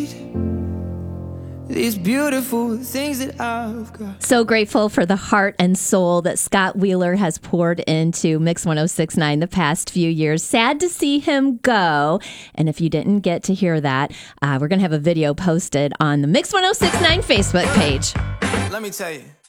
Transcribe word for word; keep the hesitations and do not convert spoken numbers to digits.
these beautiful things that I've got. So grateful for the heart and soul that Scott Wheeler has poured into Mix one oh six point nine the past few years. Sad to see him go. And if you didn't get to hear that, uh, we're going to have a video posted on the Mix one oh six point nine Facebook page. Let me tell you.